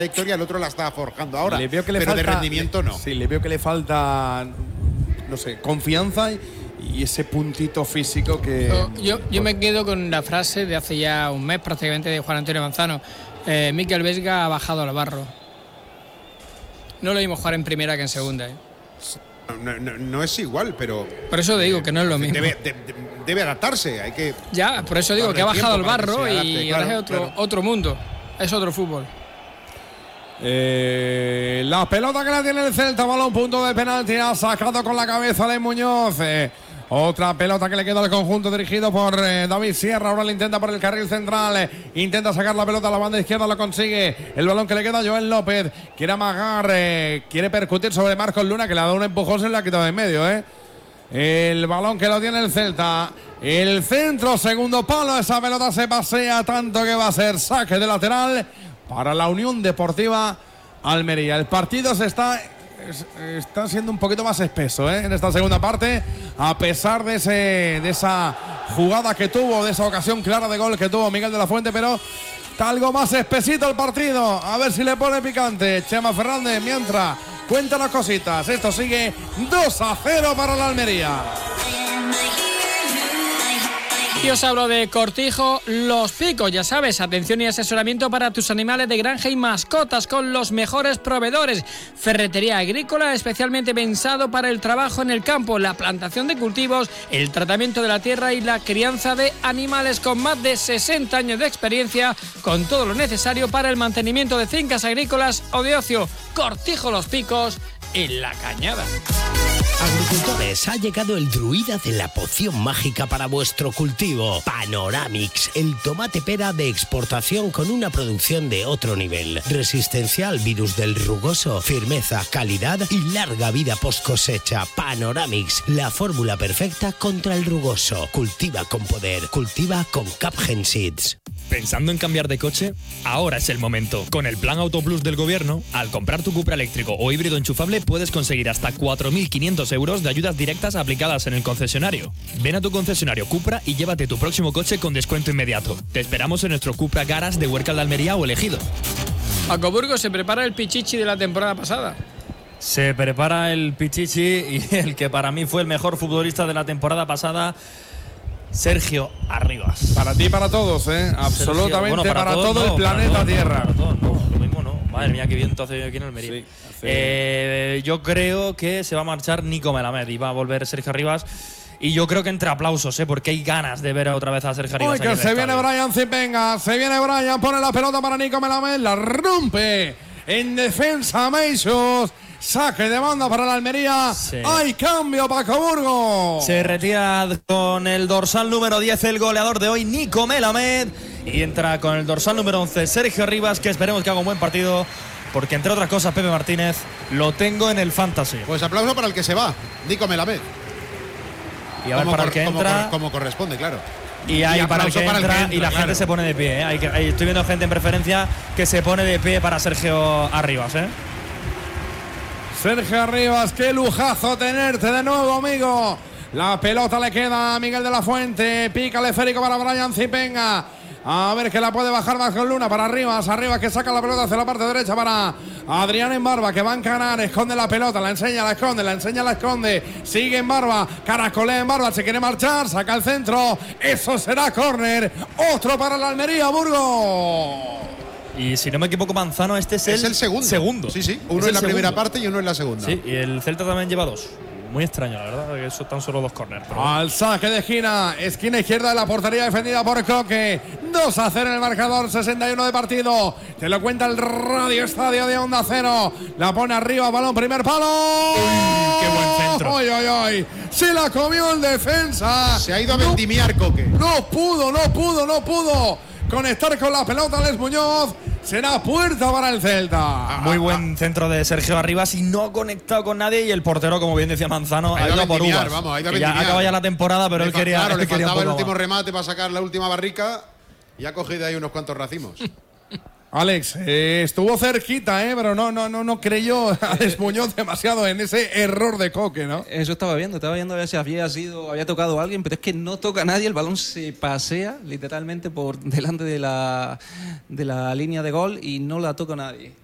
trayectoria, el otro la está forjando ahora, le veo que le pero falta, de rendimiento no. Sí, le veo que le falta, no sé, confianza y ese puntito físico que… Yo me quedo con la frase de hace ya un mes prácticamente de Juan Antonio Manzano. Mikel Vesga ha bajado al barro. No lo vimos jugar en primera que en segunda. No es igual, pero… Por eso digo que no es lo mismo. Debe adaptarse, hay que… Ya, por eso digo que ha bajado al barro y ahora es otro mundo. Es otro fútbol. La pelota que la tiene el Celta, balón, punto de penalti, ha sacado con la cabeza de Muñoz. Otra pelota que le queda al conjunto dirigido por David Sierra. Ahora le intenta por el carril central. Intenta sacar la pelota a la banda izquierda, lo consigue. El balón que le queda a Joel López. Quiere amagar, quiere percutir sobre Marcos Luna, que le ha dado un empujón, se le ha quitado de en medio. El balón que lo tiene el Celta. El centro, segundo palo. Esa pelota se pasea tanto que va a ser saque de lateral para la Unión Deportiva Almería. El partido está siendo un poquito más espeso en esta segunda parte, a pesar de esa jugada que tuvo, de esa ocasión clara de gol que tuvo Miguel de la Fuente, pero está algo más espesito el partido. A ver si le pone picante Chema Fernández mientras cuenta las cositas. Esto sigue 2-0 para la Almería. Y os hablo de Cortijo Los Picos, ya sabes, atención y asesoramiento para tus animales de granja y mascotas con los mejores proveedores. Ferretería agrícola especialmente pensado para el trabajo en el campo, la plantación de cultivos, el tratamiento de la tierra y la crianza de animales, con más de 60 años de experiencia, con todo lo necesario para el mantenimiento de fincas agrícolas o de ocio. Cortijo Los Picos, en La Cañada. Agricultores, ha llegado el druida de la poción mágica para vuestro cultivo. Panoramix, el tomate pera de exportación con una producción de otro nivel. Resistencia al virus del rugoso, firmeza, calidad y larga vida post cosecha. Panoramix, la fórmula perfecta contra el rugoso. Cultiva con poder, cultiva con Capgen Seeds. ¿Pensando en cambiar de coche? Ahora es el momento. Con el Plan Auto Plus del Gobierno, al comprar tu Cupra eléctrico o híbrido enchufable puedes conseguir hasta 4.500 euros de ayudas directas aplicadas en el concesionario. Ven a tu concesionario Cupra y llévate tu próximo coche con descuento inmediato. Te esperamos en nuestro Cupra Garage de Huércal de Almería o Elegido. Paco Burgos, se prepara el pichichi de la temporada pasada. Se prepara el pichichi y el que para mí fue el mejor futbolista de la temporada pasada, Sergio Arribas. Para ti y para todos, absolutamente, Sergio, bueno, para todo el planeta Tierra. Para todos, no, lo mismo no. Madre mía, qué viento hace aquí en Almería. Sí, yo creo que se va a marchar Nico Melamed y va a volver Sergio Arribas. Y yo creo que entre aplausos, porque hay ganas de ver otra vez a Sergio Arribas. Uy, que se viene Brian Zipenga, se viene Brian, pone la pelota para Nico Melamed, la rompe en defensa Meixos. Saque de banda para la Almería. Sí. Hay cambio, Paco Burgos. Se retira con el dorsal número 10 el goleador de hoy, Nico Melamed. Y entra con el dorsal número 11, Sergio Arribas, que esperemos que haga un buen partido, porque entre otras cosas, Pepe Martínez, lo tengo en el fantasy. Pues aplauso para el que se va, Nico Melamed. Y a ver para el que entra. Como corresponde, claro. Y hay para el que entra y la gente se pone de pie. Estoy viendo gente en preferencia que se pone de pie para Sergio Arribas. Sergio Arribas, qué lujazo tenerte de nuevo, amigo. La pelota le queda a Miguel de la Fuente. Pica el esférico para Brian Zipenga. A ver que la puede bajar más con Luna para Arribas. Arribas que saca la pelota hacia la parte derecha para Adrián en Barba, que va a encarar. Esconde la pelota, la enseña, la esconde, la enseña, la esconde. Sigue en Barba, caracolea en Barba, se quiere marchar, saca el centro. Eso será córner. Otro para la Almería, Burgos. Y si no me equivoco, Manzano, este es el segundo. Sí. Uno en la primera parte y uno en la segunda. Sí, y el Celta también lleva dos. Muy extraño, la verdad, que eso tan solo dos córneres. Al saque de esquina izquierda de la portería defendida por Coque. 2-0 en el marcador, 61 de partido. Te lo cuenta el Radio Estadio de Onda Cero. La pone arriba, balón, primer palo. ¡Qué buen centro! ¡Ay! Se la comió el defensa. Se ha ido a vendimiar Coque. No pudo conectar con la pelota Les Muñoz. Será puerta para el Celta. Muy buen centro de Sergio Arribas y no ha conectado con nadie. Y el portero, como bien decía Manzano, ha ido por uvas. Ya acaba ya la temporada, pero él quería. Claro, le faltaba el último remate para sacar la última barrica y ha cogido ahí unos cuantos racimos. Alex, estuvo cerquita, pero no creyó Alex Muñoz demasiado en ese error de Coque, ¿no? Eso estaba viendo a ver si había tocado a alguien, pero es que no toca a nadie, el balón se pasea literalmente por delante de la línea de gol y no la toca a nadie.